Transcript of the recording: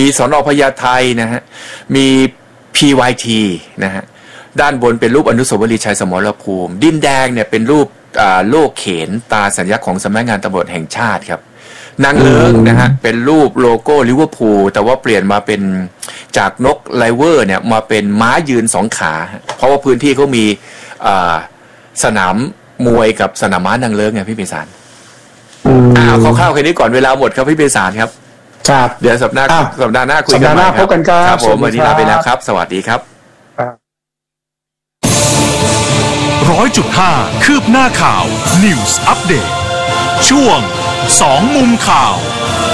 สน.พญาไทนะฮะมี PYT นะฮะด้านบนเป็นรูปอนุสาวรีย์ชัยสมรภูมิดินแดงเนี่ยเป็นรูปโล่เข็นตาสัญลักษณ์ของสำนักงานตำรวจแห่งชาติครับนางเลิ้งนะฮะเป็นรูปโลโก้ลิเวอร์พูลแต่ว่าเปลี่ยนมาเป็นจากนกไลเวอร์เนี่ยมาเป็นม้ายืน2 ขาเพราะว่าพื้นที่เขามีสนามมวยกับสนามม้านางเลิ้งไงพี่เปสารคร่าวๆแค่นี้ก่อนเวลาหมดครับพี่เปสารครับครับเดี๋ยวสัปดาห์หน้าคุยกันใหม่ครับพบกันครับผมวันนี้ลาไปแล้วครับสวัสดีครับ 100.5 คืบหน้าข่าว News Update ช่วง2 มุมข่าว